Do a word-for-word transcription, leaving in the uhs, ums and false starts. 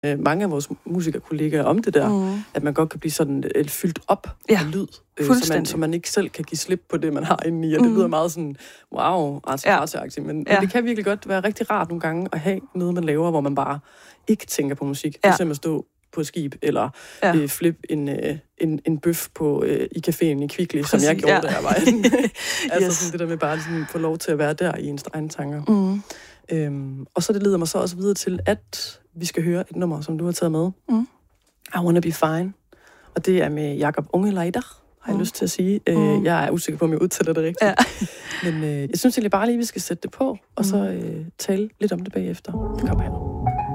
øh, mange af vores musikerkollegaer om det der, mm. at man godt kan blive sådan øh, fyldt op ja. af lyd, øh, så, man, så man ikke selv kan give slip på det, man har inde i. Og det mm. lyder meget sådan, wow, altså ja. men, ja. men det kan virkelig godt være rigtig rart nogle gange at have noget, man laver, hvor man bare ikke tænker på musik. For eksempel at stå på et skib, eller ja. øh, flip en, øh, en, en bøf på, øh, i caféen i Kvickly, som jeg gjorde, ja. da jeg var inde. altså yes. sådan det der med bare sådan, få lov til at være der i ens egne tanker. Mm. Øhm, og så det leder mig så også videre til, at vi skal høre et nummer, som du har taget med. Mm. I Wanna Be Fine. Og det er med Jakob Ungeleider, har jeg mm. lyst til at sige. Mm. Øh, jeg er usikker på, om jeg udtaler det rigtigt. Ja. Men øh, jeg synes egentlig bare lige, vi skal sætte det på, og så øh, tale lidt om det bagefter. Det kommer her.